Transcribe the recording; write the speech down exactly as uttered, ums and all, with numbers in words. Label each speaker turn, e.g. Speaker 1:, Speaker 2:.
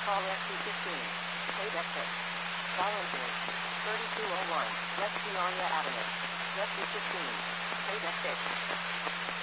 Speaker 1: Call S C fifteen. Paid at six. Volunteers. thirty-two oh one. West Peoria Avenue. Rescue fifteen. Paid at six.